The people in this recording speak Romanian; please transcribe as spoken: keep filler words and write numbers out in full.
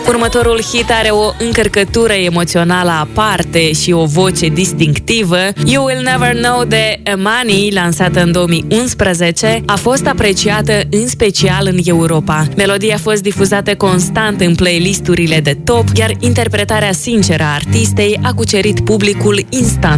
Următorul hit are o încărcătură emoțională aparte și o voce distinctivă. You Will Never Know de Amani, lansată în două mii unsprezece, a fost apreciată în special în Europa. Melodia a fost difuzată constant în playlisturile de top, iar interpretarea sinceră a artistei a cucerit publicul instant.